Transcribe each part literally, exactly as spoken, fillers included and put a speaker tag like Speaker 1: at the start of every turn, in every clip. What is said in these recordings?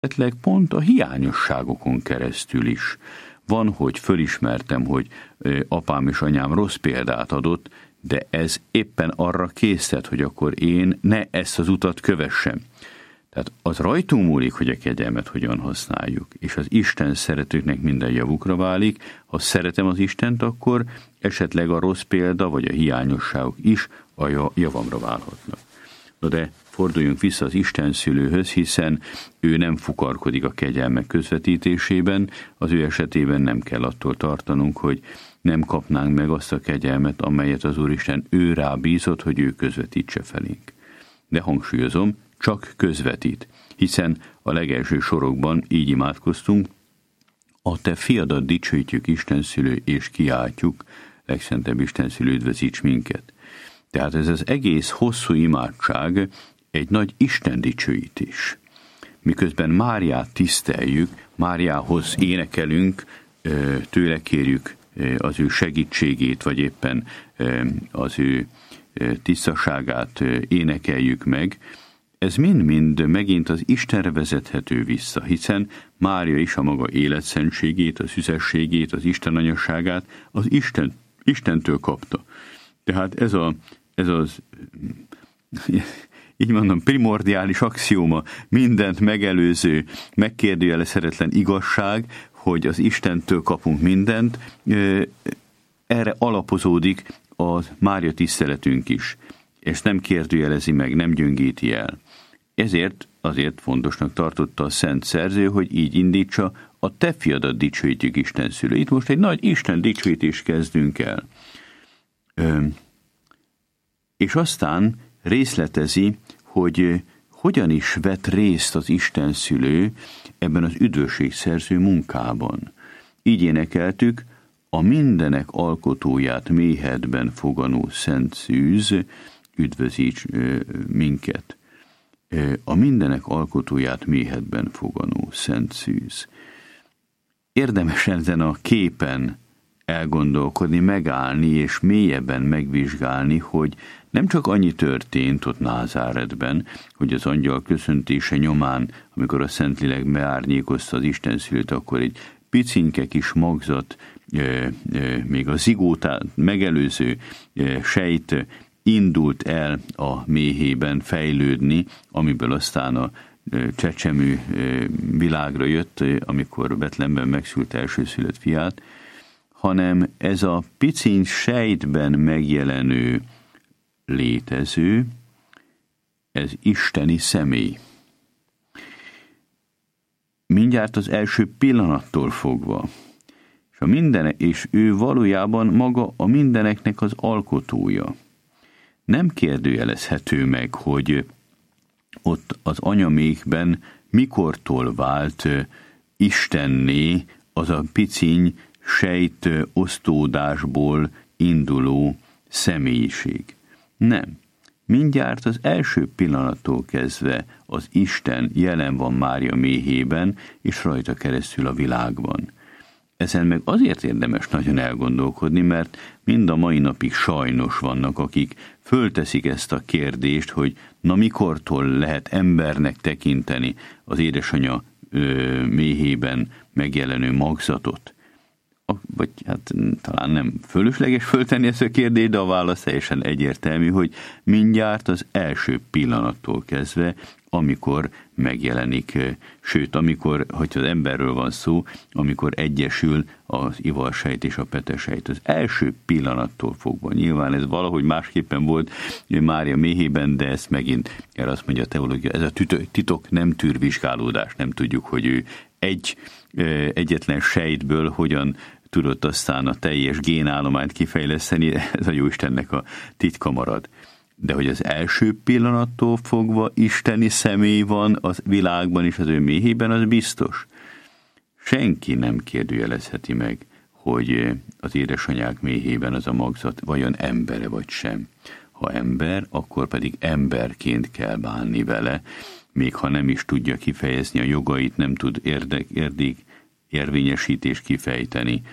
Speaker 1: esetleg pont a hiányosságokon keresztül is. Van, hogy fölismertem, hogy apám és anyám rossz példát adott, de ez éppen arra késztet, hogy akkor én ne ezt az utat kövessem. Tehát az rajtunk múlik, hogy a kegyelmet hogyan használjuk, és az Isten szeretőknek minden javukra válik. Ha szeretem az Istent, akkor esetleg a rossz példa vagy a hiányosságok is a javamra válhatnak. Na de forduljunk vissza az Isten szülőhöz, hiszen ő nem fukarkodik a kegyelmek közvetítésében, az ő esetében nem kell attól tartanunk, hogy nem kapnánk meg azt a kegyelmet, amelyet az Úristen ő rábízott, hogy ő közvetítse felénk. De hangsúlyozom, csak közvetít, hiszen a legelső sorokban így imádkoztunk: a te fiadat dicsőítjük, Isten szülő, és kiáltjuk, legszentebb Isten szülő, üdvözíts minket. Tehát ez az egész hosszú imádság egy nagy Isten dicsőítés. Miközben Máriát tiszteljük, Máriához énekelünk, tőle kérjük az ő segítségét, vagy éppen az ő tisztaságát énekeljük meg, ez mind-mind megint az Istenre vezethető vissza, hiszen Mária is a maga életszentségét, az szüzességét, az Isten anyaságát az Isten, Istentől kapta. Tehát ez, a, ez az, így mondom, primordiális axióma, mindent megelőző, megkérdőjelezhetetlen igazság, hogy az Istentől kapunk mindent, erre alapozódik a Mária tiszteletünk is. Ezt nem kérdőjelezi meg, nem gyöngíti el. Ezért azért fontosnak tartotta a szent szerző, hogy így indítsa: a te fiadat dicsőítjük, Isten szülő. Itt most egy nagy Isten dicsőítést kezdünk el. Ö, és aztán részletezi, hogy hogyan is vett részt az Isten szülő ebben az üdvösségszerző munkában. Így énekeltük: a mindenek alkotóját méhedben foganó szent szűz, üdvözíts minket. A mindenek alkotóját méhedben foganó szent szűz. Érdemes ezen a képen elgondolkodni, megállni és mélyebben megvizsgálni, hogy nem csak annyi történt ott Názáretben, hogy az angyal köszöntése nyomán, amikor a Szentlélek beárnyékozta az Isten szülőt, akkor egy picinke kis magzat, még a zigótát megelőző sejt indult el a méhében fejlődni, amiből aztán a csecsemő világra jött, amikor Betlehemben megszült elsőszülött fiát, hanem ez a piciny sejtben megjelenő létező, ez isteni személy. Mindjárt az első pillanattól fogva, és, a mindenek, és ő valójában maga a mindeneknek az alkotója. Nem kérdőjelezhető meg, hogy ott az anyamékben mikortól vált istenné az a piciny sejt osztódásból induló személyiség. Nem. Mindjárt az első pillanattól kezdve az Isten jelen van Mária méhében, és rajta keresztül a világban. Ezen meg azért érdemes nagyon elgondolkodni, mert mind a mai napig sajnos vannak, akik fölteszik ezt a kérdést, hogy na mikortól lehet embernek tekinteni az édesanyja ö, méhében megjelenő magzatot. A, vagy hát talán nem fölösleges föltenni ezt a kérdést, de a válasz teljesen egyértelmű, hogy mindjárt az első pillanattól kezdve, amikor megjelenik, sőt, amikor, hogyha az emberről van szó, amikor egyesül az ivarsejt és a petesejt, az első pillanattól fogva. Nyilván ez valahogy másképpen volt Mária méhében, de ezt megint, erre azt mondja a teológia, ez a titok nem tűr vizsgálódás, nem tudjuk, hogy ő egy egyetlen sejtből hogyan tudott aztán a teljes génállományt kifejleszteni, ez a Jóistennek a titka marad. De hogy az első pillanattól fogva isteni személy van az világban és az ő méhében, az biztos. Senki nem kérdőjelezheti meg, hogy az édesanyák méhében az a magzat vajon embere vagy sem. Ha ember, akkor pedig emberként kell bánni vele, még ha nem is tudja kifejezni a jogait, nem tud érdek, érdek, érvényesítést kifejteni.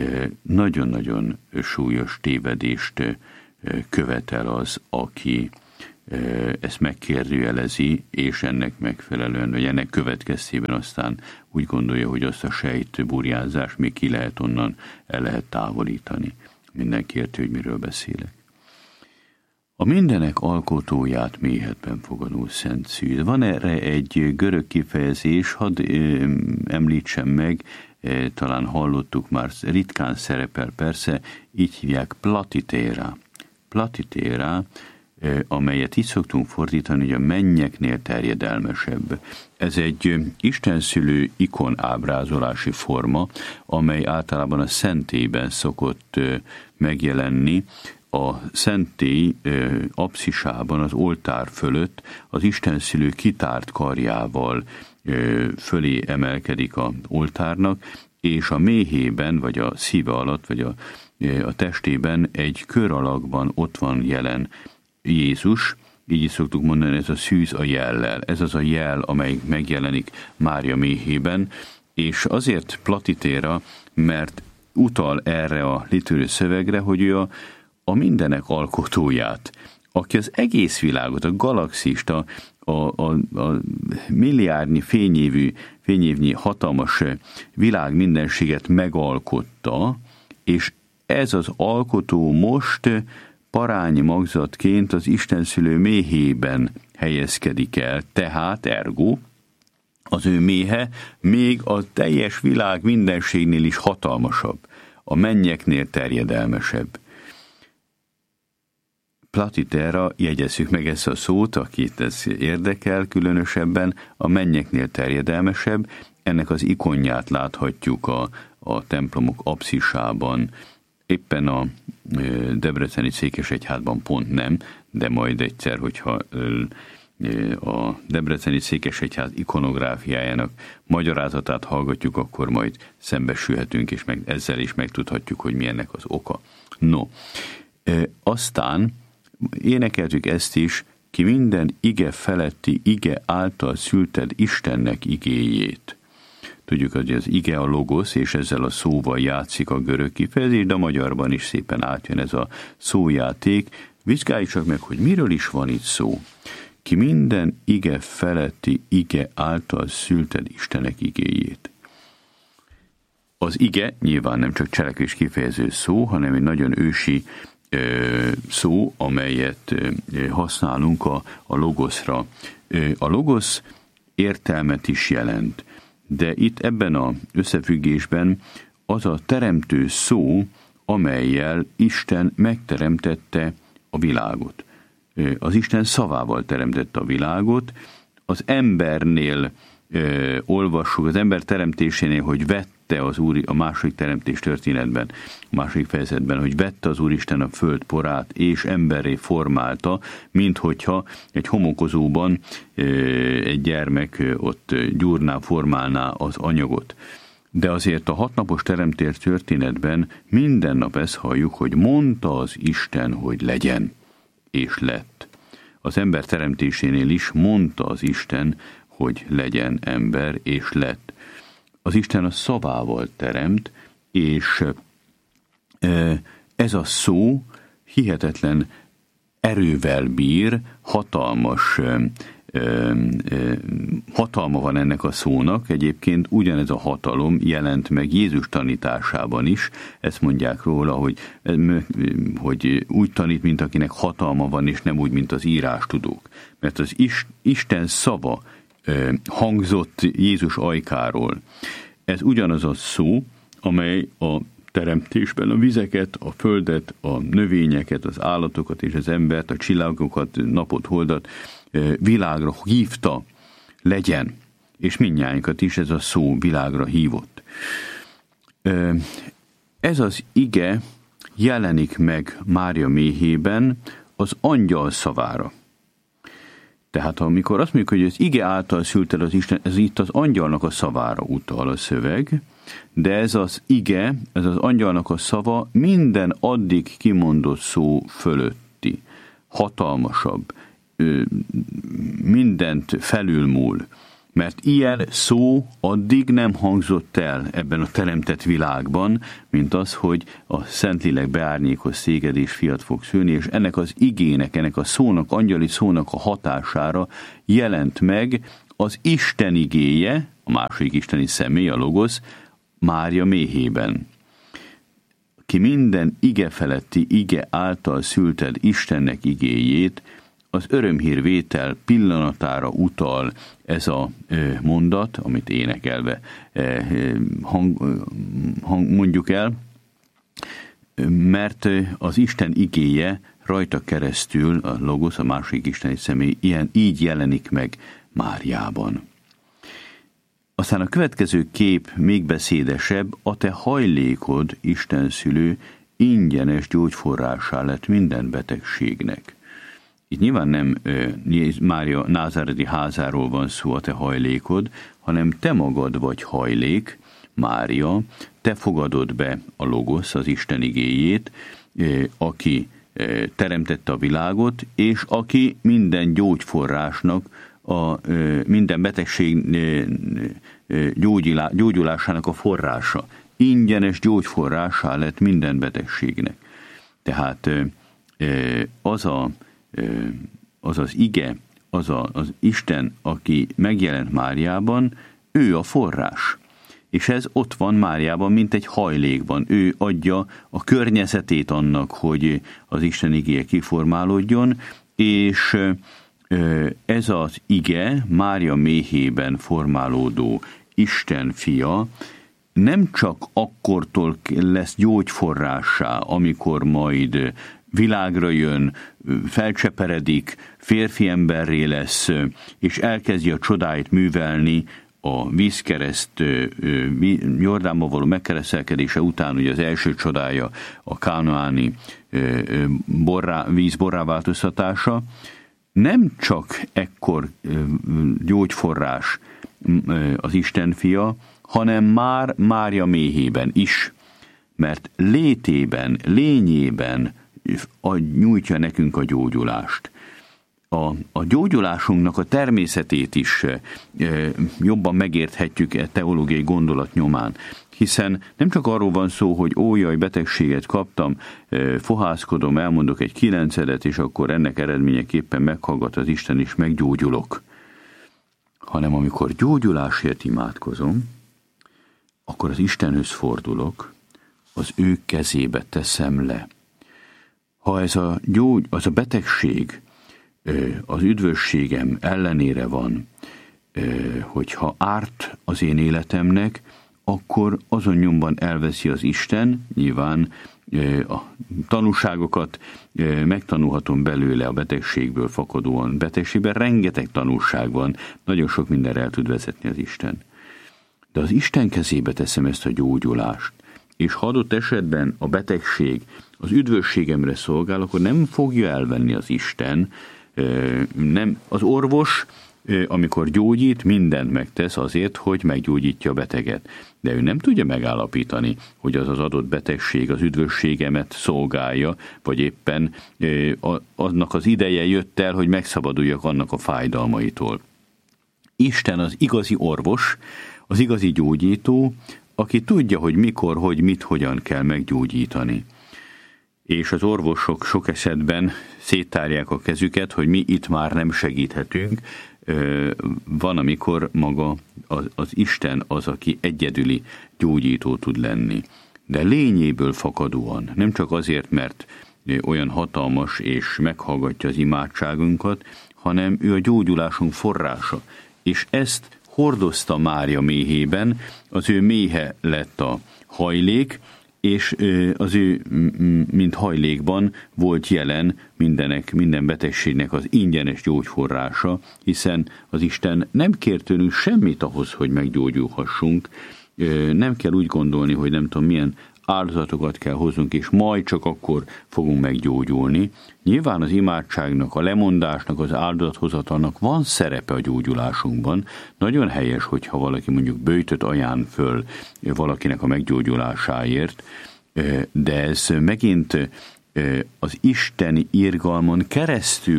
Speaker 1: Nagyon-nagyon súlyos tévedést követel az, aki ezt megkérdőjelezi, és ennek megfelelően, vagy ennek következtében aztán úgy gondolja, hogy azt a sejt burjánzás még ki lehet onnan, el lehet távolítani. Mindenki érti, hogy miről beszélek. A mindenek alkotóját méhetben fogadó Szent Szűz. Van erre egy görög kifejezés, hadd említsem meg, talán hallottuk már, ritkán szerepel persze, így hívják platitéra. Platitéra, amelyet így szoktunk fordítani, hogy a mennyeknél terjedelmesebb. Ez egy istenszülő ikon ábrázolási forma, amely általában a szentélyben szokott megjelenni. A szentély apszisában, az oltár fölött az istenszülő kitárt karjával fölé emelkedik az oltárnak, és a méhében, vagy a szíve alatt, vagy a, a testében egy kör alakban ott van jelen Jézus, így is szoktuk mondani, ez a szűz a jellel. Ez az a jel, amely megjelenik Mária méhében, és azért platitéra, mert utal erre a litúrgiai szövegre, hogy ő a, a mindenek alkotóját, aki az egész világot, a galaxist, a, a, a, a milliárdnyi fényévű, fényévnyi hatalmas világ mindenséget megalkotta, és ez az alkotó most parányi magzatként az istenszülő méhében helyezkedik el, tehát ergo az ő méhe még a teljes világ mindenségnél is hatalmasabb, a mennyeknél terjedelmesebb. Platitera, jegyezzük meg ezt a szót, akit ez érdekel különösebben, a mennyeknél terjedelmesebb, ennek az ikonját láthatjuk a, a templomok apszisában, éppen a debreceni székesegyházban pont nem, de majd egyszer, hogyha a debreceni székesegyház ikonográfiájának magyarázatát hallgatjuk, akkor majd szembesülhetünk, és meg, ezzel is megtudhatjuk, hogy mi ennek az oka. No, aztán énekeltük ezt is, ki minden ige feletti ige által szülted Istennek igéjét. Tudjuk, hogy az ige a logosz, és ezzel a szóval játszik a görög kifejezés, de a magyarban is szépen átjön ez a szójáték. Vizsgáljuk csak meg, hogy miről is van itt szó. Ki minden ige feletti ige által szülted Istennek igéjét. Az ige nyilván nem csak cselekvés kifejező szó, hanem egy nagyon ősi ö, szó, amelyet ö, használunk a, a logoszra. Ö, a logosz értelmet is jelent. De itt ebben az összefüggésben az a teremtő szó, amellyel Isten megteremtette a világot. Az Isten szavával teremtette a világot, az embernél ö, olvassuk, az ember teremtésénél, hogy vette az Úr, a második teremtés történetben, a második fejezetben, hogy vette az Úristen a föld porát, és emberré formálta, mint hogyha egy homokozóban ö, egy gyermek ö, ott gyúrná, formálná az anyagot. De azért a hatnapos teremtés történetben minden nap ezt halljuk, hogy mondta az Isten, hogy legyen, és lett. Az ember teremtésénél is mondta az Isten, hogy legyen ember, és lett. Az Isten a szavával teremt, és ez a szó hihetetlen erővel bír, hatalmas hatalma van ennek a szónak, egyébként ugyanez a hatalom jelent meg Jézus tanításában is, ezt mondják róla, hogy, hogy úgy tanít, mint akinek hatalma van, és nem úgy, mint az írástudók. Mert az Isten szava hangzott Jézus ajkáról. Ez ugyanaz a szó, amely a teremtésben a vizeket, a földet, a növényeket, az állatokat és az embert, a csillagokat, napot, holdat világra hívta, legyen, és mindnyájunkat is ez a szó világra hívott. Ez az ige jelenik meg Mária méhében az angyal szavára. Tehát amikor azt mondjuk, hogy az ige által szülted az Isten, ez itt az angyalnak a szavára utal a szöveg, de ez az ige, ez az angyalnak a szava minden addig kimondott szó fölötti, hatalmasabb, mindent felülmúl. Mert ilyen szó addig nem hangzott el ebben a teremtett világban, mint az, hogy a Szentlélek beárnyékoz téged, és fiat fog szülni, és ennek az igének, ennek a szónak, angyali szónak a hatására jelent meg az Isten igéje, a második isteni személy, a Logosz, Mária méhében. Ki minden ige feletti ige által szülted Istennek igéjét, az örömhírvétel pillanatára utal ez a mondat, amit énekelve hang, hang, mondjuk el, mert az Isten igéje rajta keresztül, a Logosz, a második isteni személy, ilyen, így jelenik meg Máriában. Aztán a következő kép még beszédesebb, a te hajlékod, Isten szülő, ingyenes gyógyforrásá lett minden betegségnek. Itt nyilván nem ö, Mária názáreti házáról van szó, a te hajlékod, hanem te magad vagy hajlék, Mária, te fogadod be a Logosz, az Isten igéjét, ö, aki ö, teremtette a világot, és aki minden gyógyforrásnak, a, ö, minden betegség ö, ö, gyógyulá, gyógyulásának a forrása. Ingyenes gyógyforrásá lett minden betegségnek. Tehát ö, ö, az a az az ige, az a, az Isten, aki megjelent Máriában, ő a forrás. És ez ott van Máriában, mint egy hajlékban. Ő adja a környezetét annak, hogy az Isten igéje kiformálódjon, és ez az ige, Mária méhében formálódó Isten fia, nem csak akkortól lesz gyógyforrássá, amikor majd világra jön, felcseperedik, férfi emberré lesz, és elkezdi a csodáit művelni a vízkereszt, Jordánba való megkeresztelkedése után, ugye az első csodája a kánaáni borrá, víz borrá változtatása, nem csak ekkor gyógyforrás az Isten fia, hanem már Mária méhében is, mert létében, lényében nyújtja nekünk a gyógyulást. A, a gyógyulásunknak a természetét is e, jobban megérthetjük e teológiai gondolat nyomán, hiszen nem csak arról van szó, hogy ó, jaj, betegséget kaptam, e, fohászkodom, elmondok egy kilencedet, és akkor ennek eredményeképpen meghallgat az Isten, és meggyógyulok, hanem amikor gyógyulásért imádkozom, akkor az Istenhöz fordulok, az ő kezébe teszem le. Ha ez a gyógy, az a betegség az üdvösségem ellenére van, hogyha árt az én életemnek, akkor azon nyomban elveszi az Isten, nyilván a tanúságokat megtanulhatom belőle a betegségből fakadóan. Betegségben rengeteg tanúság van, nagyon sok mindenre el tud vezetni az Isten. De az Isten kezébe teszem ezt a gyógyulást, és ha adott esetben a betegség az üdvösségemre szolgál, akkor nem fogja elvenni az Isten, nem, az orvos, amikor gyógyít, mindent megtesz azért, hogy meggyógyítja a beteget. De ő nem tudja megállapítani, hogy az az adott betegség az üdvösségemet szolgálja, vagy éppen annak az ideje jött el, hogy megszabaduljak annak a fájdalmaitól. Isten az igazi orvos, az igazi gyógyító, aki tudja, hogy mikor, hogy mit, hogyan kell meggyógyítani. És az orvosok sok esetben széttárják a kezüket, hogy mi itt már nem segíthetünk. Van, amikor maga az, az Isten az, aki egyedüli gyógyító tud lenni. De lényéből fakadóan, nem csak azért, mert olyan hatalmas és meghallgatja az imádságunkat, hanem ő a gyógyulásunk forrása. És ezt hordozta Mária méhében, az ő méhe lett a hajlék, és az ő, mint hajlékban volt jelen mindenek, minden betegségnek az ingyenes gyógyforrása, hiszen az Isten nem kér tőlünk semmit ahhoz, hogy meggyógyulhassunk. Nem kell úgy gondolni, hogy nem tudom milyen áldozatokat kell hoznunk, és majd csak akkor fogunk meggyógyulni. Nyilván az imádságnak, a lemondásnak, az áldozathozatalnak van szerepe a gyógyulásunkban. Nagyon helyes, hogyha valaki mondjuk böjtöt ajánl föl valakinek a meggyógyulásáért, de ez megint az isteni irgalmon keresztül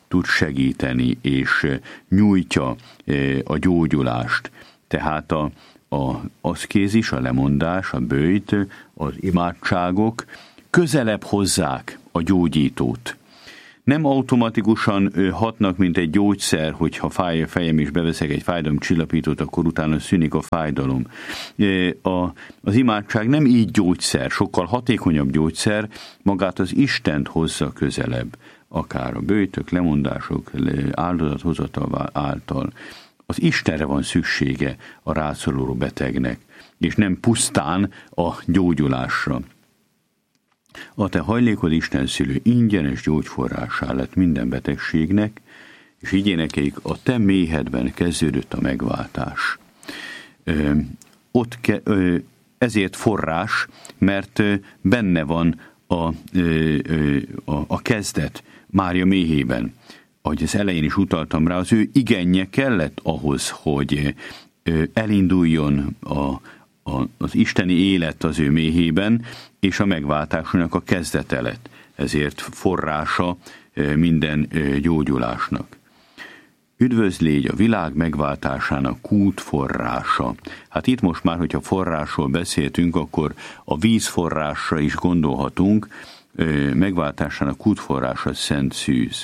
Speaker 1: tud segíteni, és nyújtja a gyógyulást. Tehát a, a aszkézis, a lemondás, a böjt, az imádságok közelebb hozzák a gyógyítót. Nem automatikusan hatnak, mint egy gyógyszer, hogyha fáj a fejem és beveszek egy fájdalomcsillapítót, akkor utána szűnik a fájdalom. A, az imádság nem így gyógyszer, sokkal hatékonyabb gyógyszer, magát az Istent hozza közelebb, akár a böjtök, lemondások, áldozathozatal által. Az Istenre van szüksége a rászoruló betegnek, és nem pusztán a gyógyulásra. A te hajlékod Isten szülő ingyenes gyógyforrásá lett minden betegségnek, és így énekeljük, a te méhedben kezdődött a megváltás. Ö, ott ke, ö, ezért forrás, mert ö, benne van a, ö, ö, a, a kezdet Mária méhében. Ahogy az elején is utaltam rá, az ő igenje kellett ahhoz, hogy ö, elinduljon a az isteni élet az ő méhében, és a megváltásnak a kezdete lett. Ezért forrása minden gyógyulásnak. Üdvözl légy a világ megváltásának kút forrása. Hát itt most már, hogyha forrásról beszéltünk, akkor a vízforrásra is gondolhatunk, megváltásának kút forrása Szent Szűz.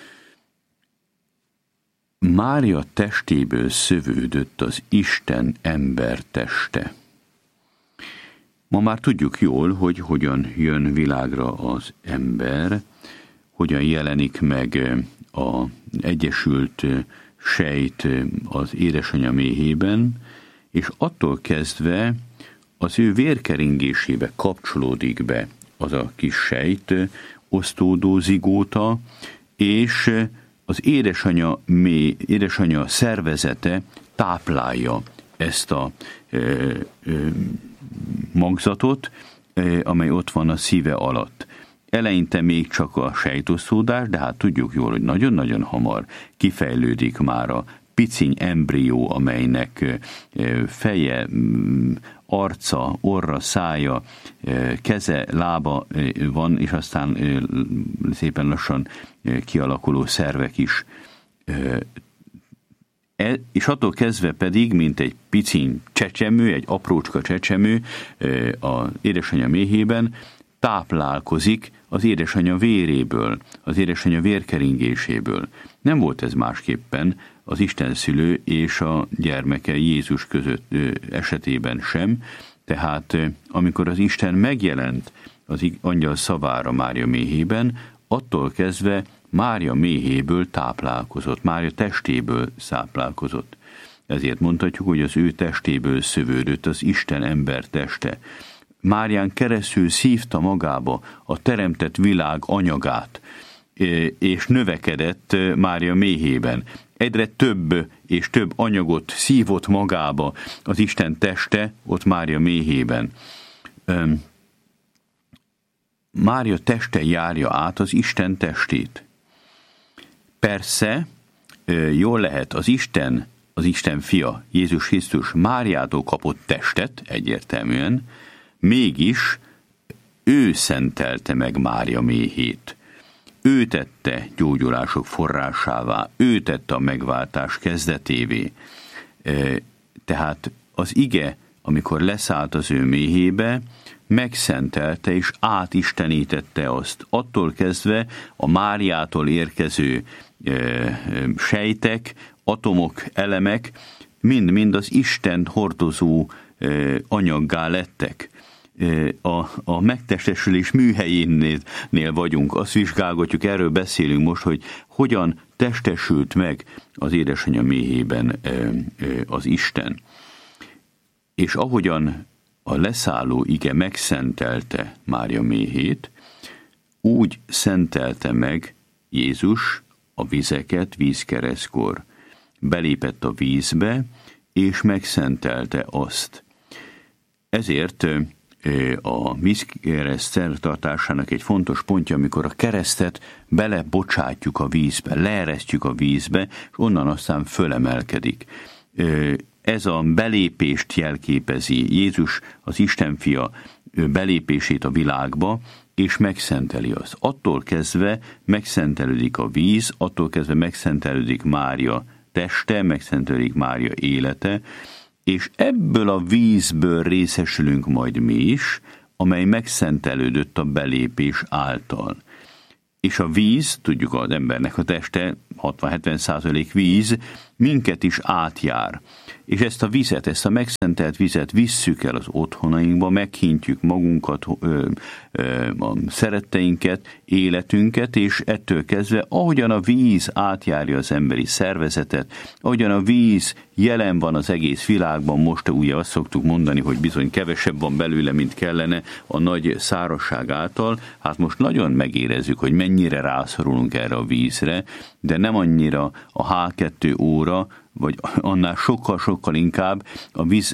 Speaker 1: Mária testéből szövődött az Isten ember teste. Ma már tudjuk jól, hogy hogyan jön világra az ember, hogyan jelenik meg az egyesült sejt az édesanyja méhében, és attól kezdve az ő vérkeringésébe kapcsolódik be az a kis sejt, osztódó zigóta, és az édesanyja, mély, édesanyja szervezete táplálja ezt a ö, ö, magzatot, ö, amely ott van a szíve alatt. Eleinte még csak a sejtosztódás, de hát tudjuk jól, hogy nagyon-nagyon hamar kifejlődik már a piciny embrió, amelynek feje, arca, orra, szája, keze, lába van, és aztán szépen lassan kialakuló szervek is. És attól kezdve pedig, mint egy piciny csecsemő, egy aprócska csecsemő az édesanyja méhében, táplálkozik az édesanyja véréből, az édesanyja vérkeringéséből. Nem volt ez másképpen az Isten szülő és a gyermeke Jézus között esetében sem, tehát amikor az Isten megjelent az angyal szavára Mária méhében, attól kezdve Mária méhéből táplálkozott, Mária testéből táplálkozott. Ezért mondhatjuk, hogy az ő testéből szövődött az Isten ember teste. Márián keresztül szívta magába a teremtett világ anyagát, és növekedett Mária méhében. Egyre több és több anyagot szívott magába az Isten teste, ott Mária méhében. Mária teste járja át az Isten testét. Persze, jól lehet, az Isten, az Isten fia, Jézus Krisztus Máriától kapott testet, egyértelműen, mégis ő szentelte meg Mária méhét. Ő tette gyógyulások forrásává, ő tette a megváltás kezdetévé. Tehát az ige, amikor leszállt az ő méhébe, megszentelte és átistenítette azt. Attól kezdve a Máriától érkező sejtek, atomok, elemek mind-mind az Istent hordozó anyaggá lettek. A, a megtestesülés műhelyénél vagyunk, azt vizsgálgatjuk, erről beszélünk most, hogy hogyan testesült meg az édesanyja méhében az Isten. És ahogyan a leszálló ige megszentelte Mária méhét, úgy szentelte meg Jézus a vizeket vízkeresztkor. Belépett a vízbe, és megszentelte azt. Ezért a vízkereszt szertartásának egy fontos pontja, amikor a keresztet belebocsátjuk a vízbe, leeresztjük a vízbe, és onnan aztán fölemelkedik. Ez a belépést jelképezi, Jézus, az Isten fia belépését a világba, és megszenteli azt. Attól kezdve megszentelődik a víz, attól kezdve megszentelődik Mária teste, megszentelődik Mária élete, és ebből a vízből részesülünk majd mi is, amely megszentelődött a belépés által. És a víz, tudjuk, az embernek a teste hatvan-hetven százalék víz, minket is átjár. És ezt a vizet, ezt a megszentelt vizet visszük el az otthonainkba, meghintjük magunkat, ö, ö, a szeretteinket, életünket, és ettől kezdve, ahogyan a víz átjárja az emberi szervezetet, ahogyan a víz jelen van az egész világban, most ugye azt szoktuk mondani, hogy bizony kevesebb van belőle, mint kellene a nagy szárazság által, hát most nagyon megérezzük, hogy mennyire rászorulunk erre a vízre, de nem annyira a há kettő óra, vagy annál sokkal-sokkal inkább a víz,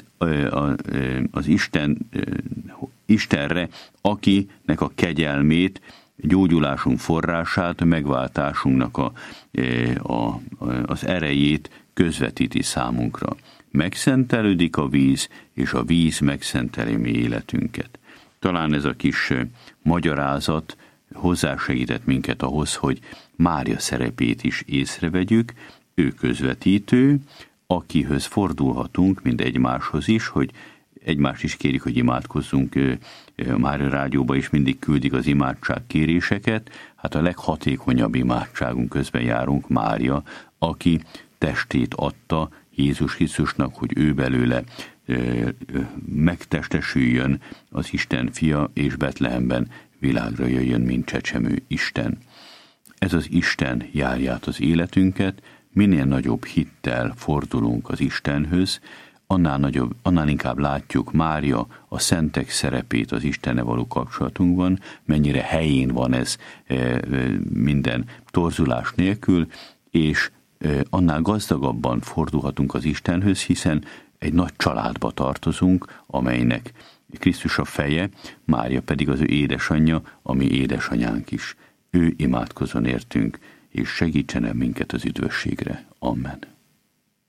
Speaker 1: az Isten, Istenre, akinek a kegyelmét, gyógyulásunk forrását, megváltásunknak a, a, az erejét közvetíti számunkra. Megszentelődik a víz, és a víz megszenteli mi életünket. Talán ez a kis magyarázat hozzásegített minket ahhoz, hogy Mária szerepét is észrevegyük, ő közvetítő, akihöz fordulhatunk, mind egymáshoz is, hogy egymást is kérjük, hogy imádkozzunk. Mária rádióba is mindig küldik az imádság kéréseket, hát a leghatékonyabb imádságunk közben járunk Mária, aki testét adta Jézus Krisztusnak, hogy ő belőle megtestesüljön az Isten fia, és Betlehemben világra jöjjön, mint csecsemő Isten. Ez az Isten járja át az életünket, minél nagyobb hittel fordulunk az Istenhöz, annál, nagyobb, annál inkább látjuk Mária a szentek szerepét az Istennel való kapcsolatunkban, mennyire helyén van ez minden torzulás nélkül, és annál gazdagabban fordulhatunk az Istenhöz, hiszen egy nagy családba tartozunk, amelynek Krisztus a feje, Mária pedig az ő édesanyja, ami édesanyánk is. Ő imádkozzon értünk, és segítsen el minket az üdvösségre. Amen.